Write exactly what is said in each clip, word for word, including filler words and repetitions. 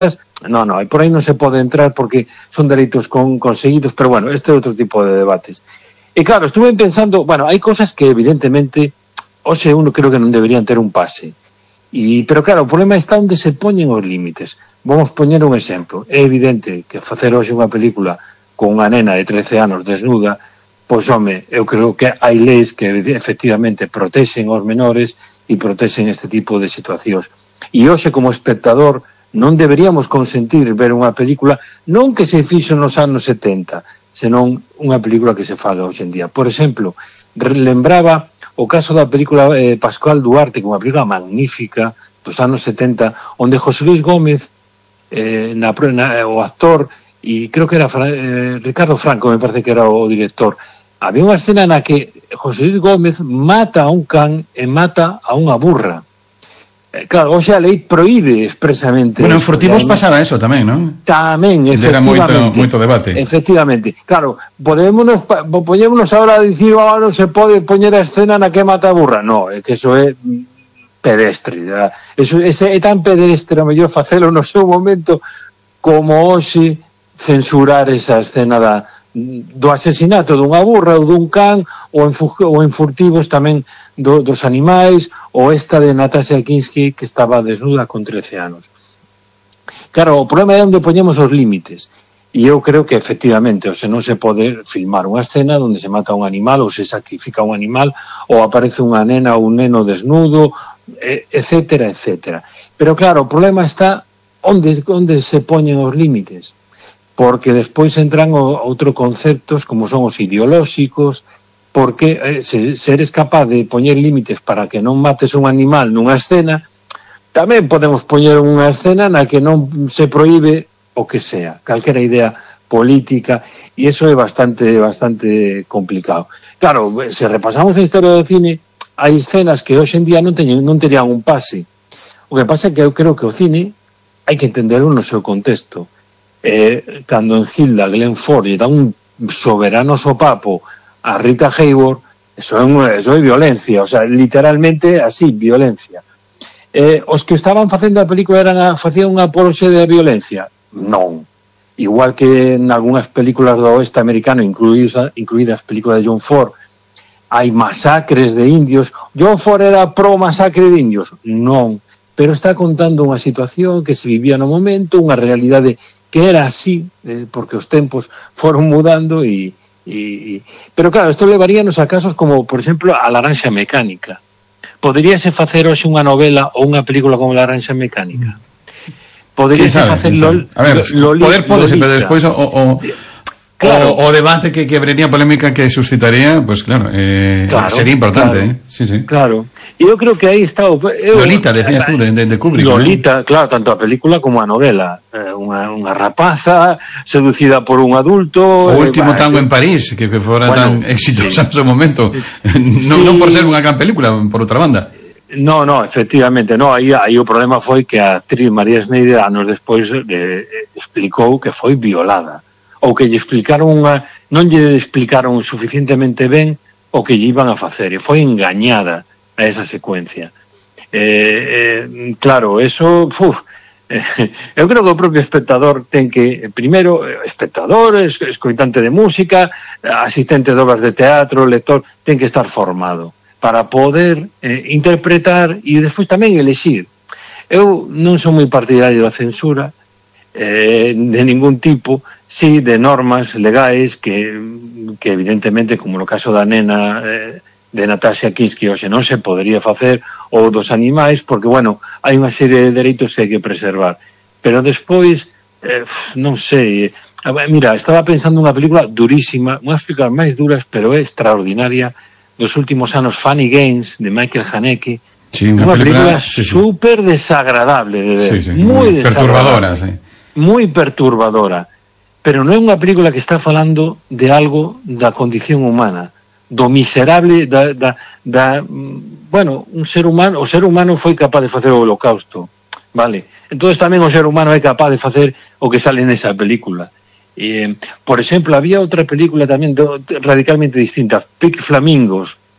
no, no, por aí non se pode entrar porque son dereitos con, conseguidos, pero bueno, este é outro tipo de debates. E claro, estuve pensando, bueno, hai cosas que evidentemente, hoxe uno creo que non deberían ter un pase, e, pero claro, o problema está onde se poñen os límites. Vamos poñer un exemplo. É evidente que facer hoxe unha película con unha nena de trece anos desnuda, pois, home, eu creo que hai leis que efectivamente protexen os menores e protexen este tipo de situacións. E hoxe, como espectador, non deberíamos consentir ver unha película non que se fixo nos anos setenta, senón unha película que se faga hoxe en día. Por exemplo, lembraba o caso da película eh, Pascual Duarte, que é unha película magnífica dos anos setenta, onde José Luis Gómez, eh, na, na, o actor, e creo que era eh, Ricardo Franco, me parece que era o director, había unha escena na que José Luis Gómez mata a un can e mata a unha burra. Claro, hoxe a lei proíbe expresamente. Bueno, en Furtivos pasaba eso tamén, non? Tamén, efectivamente. Era moito, moito debate. Efectivamente. Claro, podémonos, podémonos ahora dicir, oh, non se pode poñer a escena na que mata a burra. No, é que eso é pedestre. Eso, ese é tan pedestre, a mellor facelo no seu momento, como hoxe censurar esa escena da, do asesinato dunha burra ou dun can, ou en, ou en Furtivos tamén do, dos animais, ou esta de Natasha Kinski que estaba desnuda con trece anos. Claro, o problema é onde poñemos os límites, e eu creo que efectivamente, o se non se pode filmar unha escena onde se mata un animal ou se sacrifica un animal ou aparece unha nena ou un neno desnudo, etcétera, etcétera. Pero claro, o problema está onde, onde se poñen os límites, porque despois entran o, outro conceptos como son os ideolóxicos, porque eh, se, se eres capaz de poñer límites para que non mates un animal nunha escena, tamén podemos poñer unha escena na que non se proíbe o que sea, calquera idea política, e iso é bastante bastante complicado. Claro, se repasamos a historia do cine, hai escenas que hoxe en día non teñen, non terían un pase. O que pasa é que eu creo que o cine hai que entenderlo no seu contexto. Eh, cando en Hilda Glenn Ford lle dá un soberano sopapo a Rita Hayworth, eso é, un, eso é violencia, o sea, literalmente así, violencia. Eh, os que estaban facendo a película eran a, facían unha apoloxia de violencia? Non. Igual que en algunhas películas do oeste americano, incluídas, incluídas películas de John Ford, hai masacres de indios. John Ford era pro masacre de indios? Non. Pero está contando unha situación que se vivía no momento, unha realidade que era así, eh, porque os tempos foron mudando e Y, y, pero claro, esto levaríanos a casos como, por exemplo, a Laranxa Mecánica. Poderíase facer hoxe unha novela ou unha película como Laranxa Mecánica? Poderíase facer Lol, a ver, Lolita, poder podese, pero despois o, o, claro. o, o debate que, que abriría polémica que suscitaría, pues claro, eh, claro sería importante, claro, eh? Sí, sí. Claro. E eu creo que aí está o, eu, Lolita, decías tú, de, de Kubrick. Lolita, ¿no? Claro, tanto a película como a novela. Eh, unha, unha rapaza seducida por un adulto. O último eh, tango en París, que, que fora bueno, tan exitosa sí. en su momento. non, sí. non por ser unha gran película, por outra banda. No, no, efectivamente, no, aí, aí o problema foi que a actriz María Schneider anos despois eh, explicou que foi violada, ou que lle explicaron unha, non lle explicaron suficientemente ben o que lle iban a facer, e foi engañada a esa secuencia. Eh, eh, claro, eso, uf, eh, eu creo que o propio espectador ten que, primeiro, espectador, escoitante de música, asistente de obras de teatro, lector, ten que estar formado para poder eh, interpretar e despois tamén elexir. Eu non son moi partidario da censura eh, de ningún tipo, sí de normas legais que, que evidentemente, como no caso da nena eh, de Natasha Kinski, hoxe non se podería facer, ou dos animais, porque, bueno, hai unha serie de dereitos que hai que preservar. Pero despois, eh, non sei, mira, estaba pensando unha película durísima, unha das películas máis duras, pero é extraordinaria, dos últimos anos, Funny Games, de Michael Haneke, sí, unha, unha película, película sí, sí. super desagradable de ver, sí, sí, moi perturbadora, sí. moi perturbadora, pero non é unha película que está falando de algo da condición humana, do miserable da, da, da bueno, un ser humano, o ser humano foi capaz de facer o holocausto, vale? Entonces tamén o ser humano é capaz de facer o que sale nesa película. Eh, por exemplo, había outra película tamén do, radicalmente distinta, Pink Flamingos,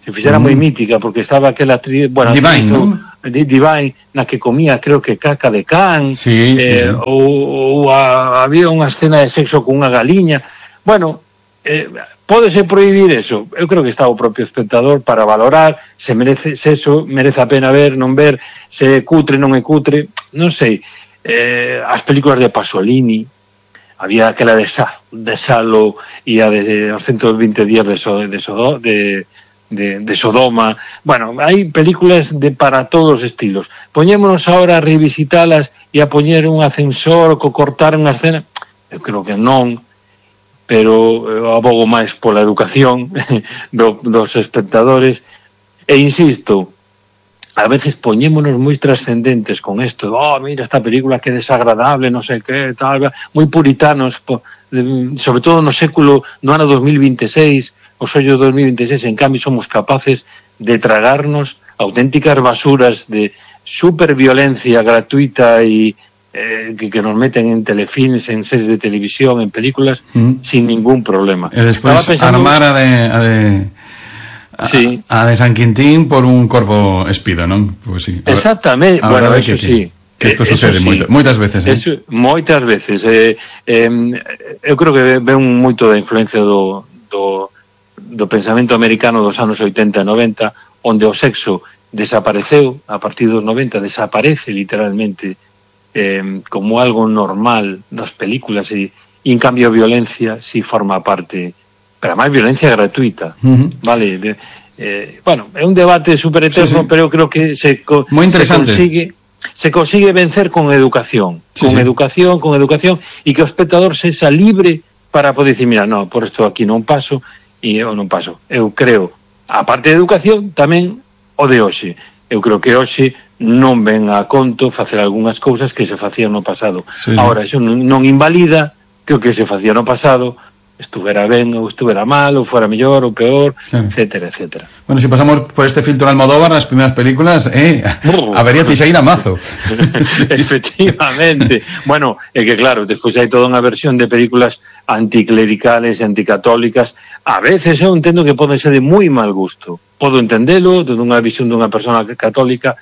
se fixera mm. moi mítica, porque estaba aquela actriz, bueno, Divine, ¿no? Divine, na que comía, creo que caca de can, sí, eh, sí, sí. ou, ou a, había unha escena de sexo con unha galiña. Bueno, eh, pódese prohibir eso. Eu creo que está o propio espectador para valorar se merece, se eso merece a pena ver, non ver, se é cutre, non é cutre, non sei. Eh, as películas de Pasolini, había aquela de, Sa, de Salo e a de os ciento vinte días de, so, de, so, de, de, de Sodoma. Bueno, hai películas de para todos os estilos. Poñémonos ahora a revisitalas e a poñer un ascensor co cortar unha escena. Eu creo que non, pero eu abogo máis pola educación do, dos espectadores. E insisto, a veces poñémonos moi trascendentes con isto, oh, mira esta película que desagradable, non sei que, tal, moi puritanos, po, de, sobre todo no século, no ano dos mil veintiséis, o sollo dos mil veintiséis, en cambio somos capaces de tragarnos auténticas basuras de superviolencia gratuita e eh, que, que nos meten en telefilms, en series de televisión, en películas, mm. sin ningún problema. E despois pensando... armar a de... A de... Sí. A, a de San Quintín por un corpo espido, non? Pues sí. Exactamente, bueno, eso que, sí. Que isto sucede sí. moito, moitas veces, eh? Eso, moitas veces. Eh, eh, eu creo que ven moito da influencia do, do, do pensamento americano dos anos oitenta e noventa, onde o sexo desapareceu, a partir dos noventa, desaparece literalmente eh, como algo normal das películas e, e en cambio a violencia si forma parte... pero máis violencia gratuita, uh-huh. vale, de, eh, bueno, é un debate super eterno, sí, sí. pero eu creo que se, co, se consigue se consigue vencer con educación, sí, con sí. educación, con educación, e que o espectador sexa libre para poder dicir, mira, no, por isto aquí non paso, e eu non paso. Eu creo, a parte de educación, tamén o de hoxe. Eu creo que hoxe non ven a conto facer algunhas cousas que se facían no pasado. Sí. Ahora, iso non, non invalida que o que se facía no pasado estuvera ben ou estuvera mal, ou fora mellor ou peor, claro. etcétera, etcétera. Bueno, si pasamos por este filtro Almodóvar nas primeiras películas, eh, uh. habería Teixeira mazo. Sí. Efectivamente. Bueno, é que claro, despois hai toda unha versión de películas anticlericales, anticatólicas. A veces eu entendo que poden ser de moi mal gusto. Podo entendelo, de unha visión dunha persona católica,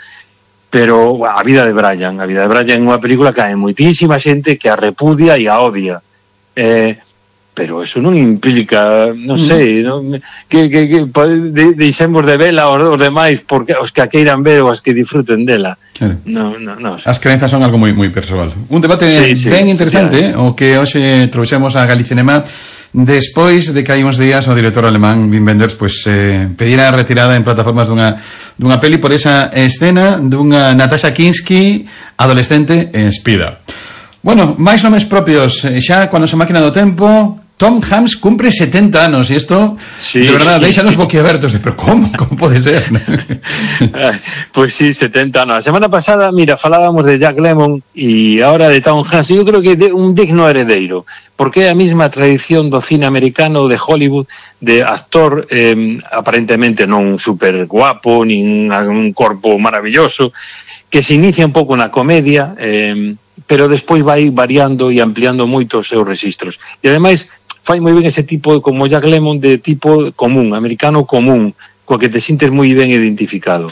pero a vida de Brian, a vida de Brian é unha película que hai moitísima xente que a repudia e a odia. Eh, pero eso non implica, non sei, non, que, que, que de, deixemos de vela os, os demais porque os que a queiran ver ou os que disfruten dela. Claro. No, no, no. As crenzas son algo moi moi persoal. Un debate sí, ben sí, interesante, sí, o que hoxe trouxemos a Galicinema despois de que hai uns días o director alemán Wim Wenders pues, eh, pedira a retirada en plataformas dunha, dunha peli por esa escena dunha Natasha Kinski adolescente en espida. Bueno, máis nomes propios, xa cuando se máquina do tempo. Tom Hanks cumpre setenta anos e isto, sí, de verdad, sí. Deixanos boquiabertos de, pero como, como pode ser? Pois sí, setenta anos. A semana pasada, mira, falábamos de Jack Lemmon e ahora de Tom Hanks, eu creo que é un digno heredeiro, porque é a mesma tradición do cine americano, de Hollywood, de actor eh, aparentemente non super guapo, nin un corpo maravilloso, que se inicia un pouco na comedia, eh, pero despois vai variando e ampliando moito os seus registros. E ademais fai moi ben ese tipo, como Jack Lemmon, de tipo común, americano común, coa que te sintes moi ben identificado.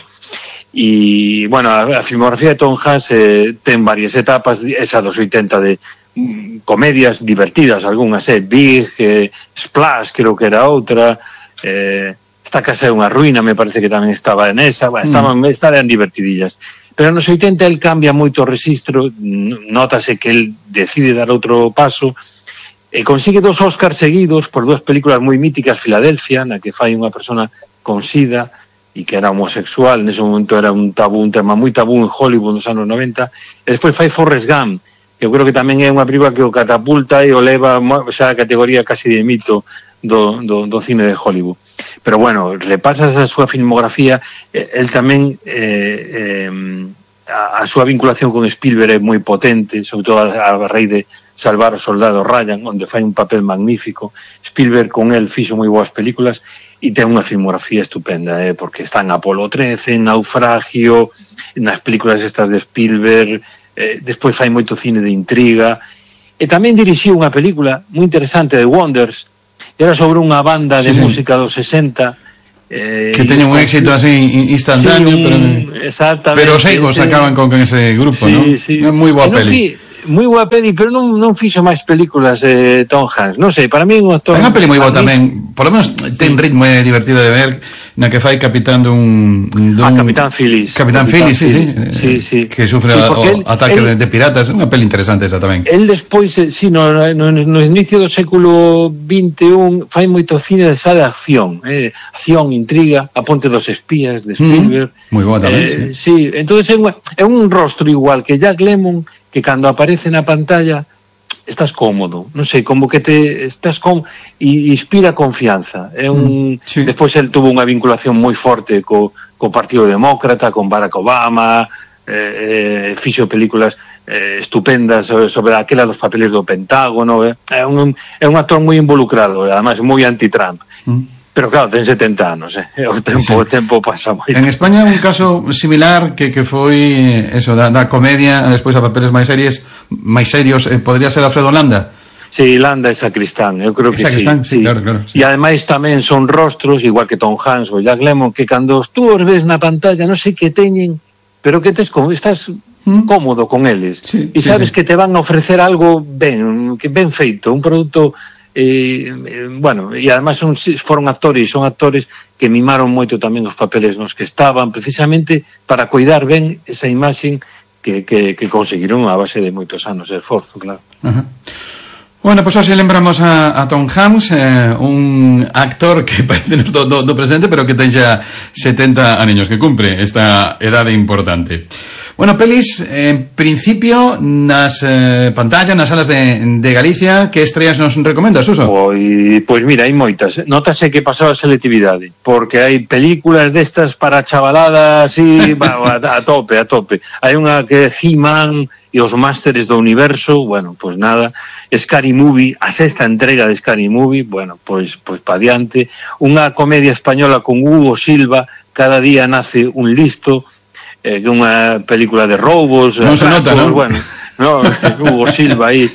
E, bueno, a, a filmografía de Tom Hanks eh, ten varias etapas, esa dos oitenta de mm, comedias divertidas, algunhas, eh, Big, eh, Splash, creo que era outra, eh, Esta casa é unha ruína, me parece que tamén estaba en esa, bueno, estaban, mm. estaban divertidillas. Pero nos oitenta el cambia moito o registro, notase que el decide dar outro paso, e consigue dos Óscars seguidos por dúas películas moi míticas, Filadelfia, na que fai unha persona con sida e que era homosexual, nese momento era un tabú, un tema moi tabú en Hollywood nos anos noventa, e despois fai Forrest Gump, que eu creo que tamén é unha película que o catapulta e o leva xa a categoría casi de mito do, do, do cine de Hollywood. Pero bueno, repasas a súa filmografía, eh, el tamén eh, eh, a, a súa vinculación con Spielberg é moi potente, sobre todo a, a raíz de Salvar o soldado Ryan, onde fai un papel magnífico. Spielberg con el fixo moi boas películas e ten unha filmografía estupenda, eh, porque está en Apolo trece, en Naufragio, nas películas estas de Spielberg, eh, despois fai moito cine de intriga, e tamén dirixiu unha película moi interesante de Wonders, era sobre unha banda de sí, música dos sesenta Eh, que teñen un éxito así instantáneo, sí, un, pero pero os egos acaban con, con ese grupo, sí, ¿no? Sí. É moi boa peli. Moi boa peli, pero non, non fixo máis películas de eh, Tom Hanks. Non sei, para mí é un actor... É unha peli moi boa tamén, por lo menos ten ritmo é divertido de ver, na que fai capitán dun... dun ah, Capitán Phillips. Capitán, Capitán Phillips, sí, sí. Sí, sí. Que sufre sí, o el, ataque el, de piratas, é unha peli interesante esa tamén. El despois, sí, no, no, no inicio do século vinte e un fai moito cine de esa de acción, eh, acción, intriga, A Ponte dos Espías de Spielberg. Mm, moi boa tamén, eh, sí. Sí, entonces é un, é un rostro igual que Jack Lemmon, que cando aparece na pantalla estás cómodo, non sei, como que te estás con e inspira confianza. É un mm, sí. Despois el tuvo unha vinculación moi forte co, co Partido Demócrata, con Barack Obama, eh, eh, fixo películas eh, estupendas sobre, sobre aquela dos papeles do Pentágono, eh. É un é un actor moi involucrado, además moi anti-Trump. Mm. Pero claro, ten setenta anos, eh? o tempo, sí. o tempo pasa moito. En España un caso similar que, que foi eso, da, da comedia, despois a papeles máis series, máis serios, eh, podría ser Alfredo Landa? Sí, Landa é Sacristán, eu creo que Sacristán, sí. sí, claro, claro. Sí. E ademais tamén son rostros, igual que Tom Hanks ou Jack Lemmon, que cando tú os ves na pantalla, non sei que teñen, pero que tes como, estás ¿Mm? cómodo con eles. Sí, e sabes sí, sí. que te van a ofrecer algo ben, que ben feito, un produto... Eh, eh, bueno, e además son, foron actores, son actores que mimaron moito tamén os papeles nos que estaban, precisamente para cuidar ben esa imaxe que, que, que conseguiron a base de moitos anos de esforzo, claro. Ajá. Bueno, pois pues hoxe lembramos a, a Tom Hanks, eh, un actor que parece do, do, do presente, pero que ten xa setenta anos, que cumpre esta edade importante. Bueno, pelis, en principio, nas eh, pantallas, nas salas de, de Galicia, que estreas nos recomendas, Suso? Pois, pois mira, hai moitas. Notase que pasaba a selectividade, porque hai películas destas para chavalada así, a, a tope, a tope. Hai unha que é He-Man e os Másteres do Universo, bueno, pois nada. Scary Movie, a sexta entrega de Scary Movie, bueno, pois, pois pa diante. Unha comedia española con Hugo Silva, Cada día nace un listo, eh, que unha película de roubos, non se nota, non? Bueno, no, Hugo Silva aí.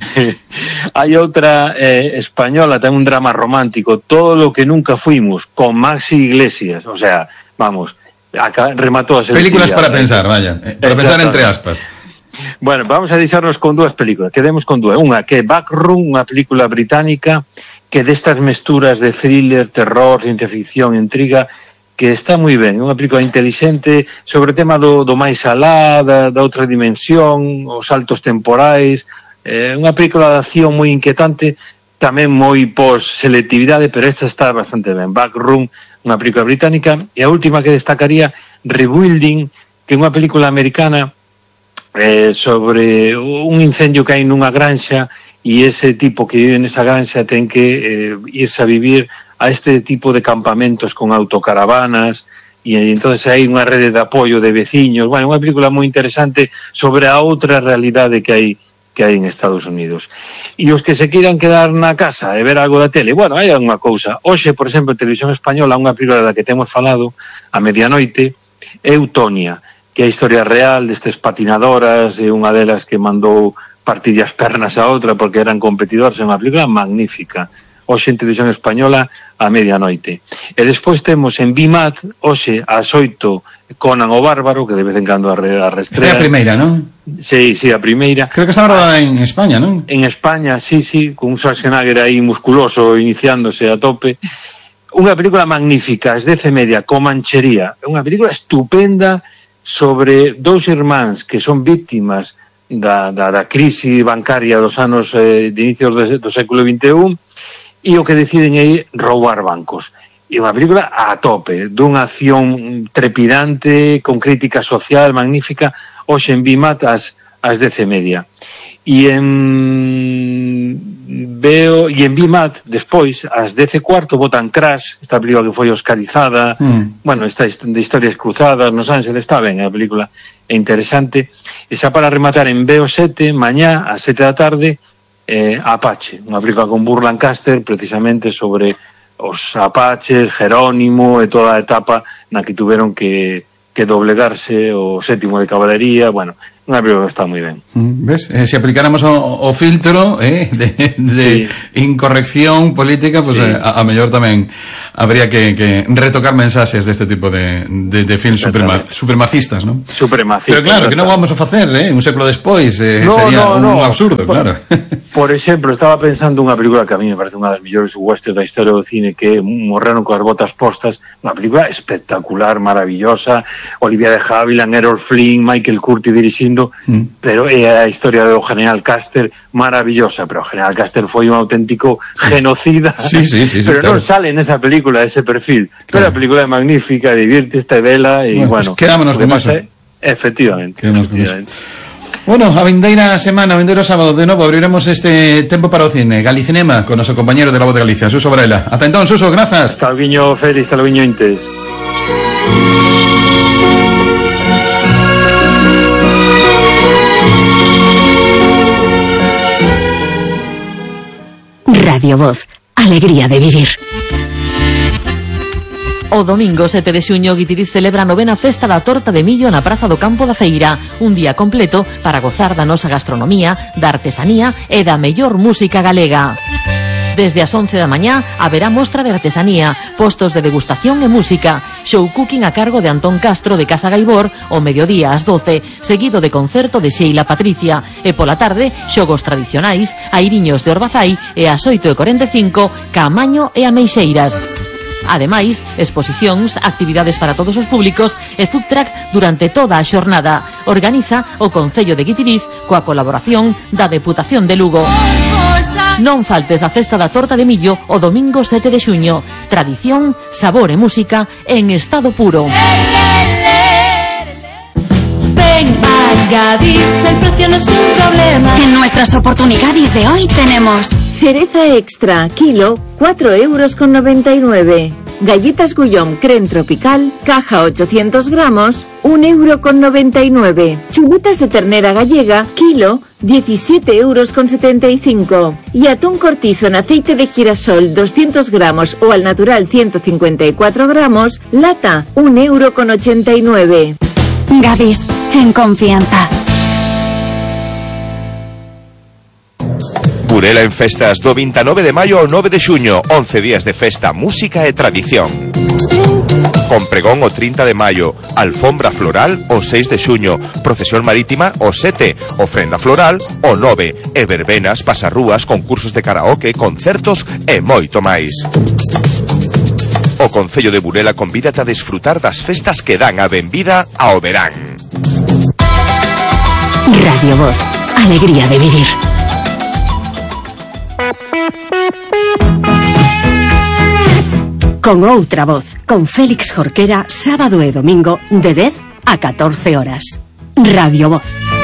Hai outra eh, española, ten un drama romántico, Todo lo que nunca fuimos, con Maxi Iglesias, o sea, vamos, acá rematou a ser películas para pensar, vaya, eh, para pensar entre aspas. Bueno, vamos a deixarnos con dúas películas, quedemos con dúas, unha que é Backroom, unha película británica que destas mesturas de thriller, terror, ciencia ficción, intriga, que está moi ben, unha película intelixente sobre o tema do, do máis alá, da, da outra dimensión, os saltos temporais, eh, unha película de acción moi inquietante, tamén moi pos-selectividade, pero esta está bastante ben. Backroom, unha película británica, e a última que destacaría, Rebuilding, que é unha película americana eh, sobre un incendio que hai nunha granxa, e ese tipo que vive nesa granxa ten que eh, irse a vivir a este tipo de campamentos con autocaravanas, e entonces hai unha rede de apoio de veciños. Bueno, unha película moi interesante sobre a outra realidade que hai que hai en Estados Unidos. E os que se queiran quedar na casa e ver algo da tele, bueno, hai unha cousa. Hoxe, por exemplo, en Televisión Española, unha película da que temos falado a medianoite, é Eutonia, que é a historia real destes patinadoras, e unha delas que mandou partir as pernas a outra porque eran competidores, é unha película magnífica. Hoxe en Televisión Española a medianoite. E despois temos en B M A T, hoxe ás oito, Conan o Bárbaro, que de vez en cando a restrea. Esta é a primeira, non? Sí, sí, a primeira. Creo que está rodada en España, non? En España, sí, sí, con un Schwarzenegger aí musculoso iniciándose a tope. Unha película magnífica, es dece media, Comanchería. Unha película estupenda sobre dous irmáns que son víctimas da, da, da crise bancaria dos anos eh, de inicios do, do século vinte e un, e o que deciden é roubar bancos. E unha película a tope, dunha acción trepidante, con crítica social magnífica, hoxe en B M A T as, as dece media. E en veo e en B M A T despois ás dece cuarto botan Crash, esta película que foi oscarizada, mm. bueno, esta de historias cruzadas nos Ángeles, está ben, a película é interesante. E xa para rematar en B O sete, mañá ás sete da tarde, eh, Apache, unha película con Burt Lancaster precisamente sobre os Apaches, Jerónimo e toda a etapa na que tuveron que, que doblegarse o sétimo de caballería. Bueno, Unha película que está moi ben. Ves? Eh, se aplicáramos o, o filtro eh, de, de sí. incorrección política, pues sí. eh, a, a mellor tamén habría que, que retocar mensaxes deste tipo de, de, de films suprema, supremacistas, ¿no? Supremacistas. Pero claro, que non vamos a facer, eh? Un século despois eh, no, sería no, no. un absurdo, por, claro. Por exemplo, estaba pensando unha película que a mí me parece unha das mellores westerns da historia do cine, que é Morreron coas botas postas, unha película espectacular, maravillosa, Olivia de Havilland, Errol Flynn, Michael Curtis dirixindo, mm. pero é a historia do General Custer maravillosa, pero o General Custer foi un auténtico genocida, sí, sí, sí, sí, pero claro. non sale nesa película ese perfil, pero claro. a película é magnífica, divirte, está vela e bueno, bueno pues quedámonos con eso. É, efectivamente, quedámonos efectivamente. Con eso. Bueno, a vindeira semana, a vindeiro sábado, de novo abriremos este tempo para o cine, Galicinema, con noso compañero de La Voz de Galicia, Suso Varela. Ata entón, Suso, grazas. Hasta luego, Félix, hasta luego, Intes. Radio Voz, alegría de vivir. O domingo sete de xuño Guitiriz celebra a novena festa da torta de millo na Praza do Campo da Feira, un día completo para gozar da nosa gastronomía, da artesanía e da mellor música galega. Desde as once da mañá haberá mostra de artesanía, postos de degustación e música, show cooking a cargo de Antón Castro de Casa Gaibor, o mediodía ás doce, seguido de concerto de Sheila Patricia, e pola tarde, xogos tradicionais, airiños de Orbazai e ás oito e cuarenta e cinco, Caamaño e Ameixeiras. Ademais, exposicións, actividades para todos os públicos e food truck durante toda a xornada. Organiza o Concello de Guitiriz coa colaboración da Deputación de Lugo. Non faltes a festa da torta de millo o domingo sete de xuño. Tradición, sabor e música en estado puro. Ven a Gadis, el precio no es un problema. En nuestras oportunidades de hoy tenemos cereza extra, kilo, cuatro euros con noventa y nueve. Galletas Gullón Creme Tropical, caja ochocientos gramos, un euro con noventa y nueve. Chuletas de ternera gallega, kilo, diecisiete euros con setenta y cinco. Y atún cortizo en aceite de girasol, doscientos gramos o al natural ciento cincuenta y cuatro gramos, lata, un euro con ochenta y nueve. Gadis, en confianza. Burela en festas do veintinueve de maio ao nove de xuño, once días de festa, música e tradición. Con pregón o trinta de maio, alfombra floral o seis de xuño, procesión marítima o sete, ofrenda floral o nove, e verbenas, pasarrúas, concursos de karaoke, concertos e moito máis. O Concello de Burela convídate a desfrutar das festas que dan a benvida ao verán. Radio Voz, alegría de vivir. Con outra voz, con Félix Jorquera, sábado e domingo de dez a catorce horas. Radio Voz.